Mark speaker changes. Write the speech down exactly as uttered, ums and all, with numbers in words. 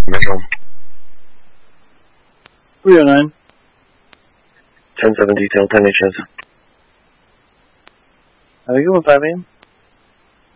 Speaker 1: Metro.
Speaker 2: three oh nine.
Speaker 1: ten seven detail, ten H S.
Speaker 2: Have a good one, five A M.